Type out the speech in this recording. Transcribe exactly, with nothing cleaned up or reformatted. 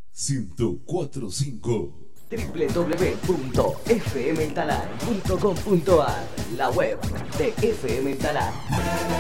ciento cuatro punto cinco. w w w punto f m talar punto com punto a R, la web de F M Talar.